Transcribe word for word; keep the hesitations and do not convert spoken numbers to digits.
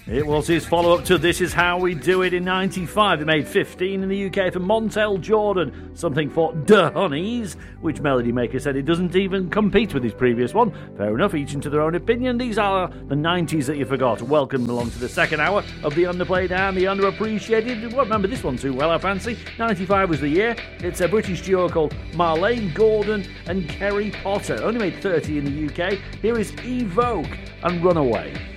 It was his follow-up to This Is How We Do It in ninety-five. It made fifteen in the U K for Montel Jordan, something for Da Honeys, which Melody Maker said it doesn't even compete with his previous one. Fair enough, each into their own opinion. These are the nineties that you forgot. Welcome along to the second hour of the underplayed and the underappreciated. You won't remember this one too well, I fancy. ninety-five was the year. It's a British duo called Marlene Gordon and Kerry Potter. Only made thirty in the U K. Here is Evoke and Runaway.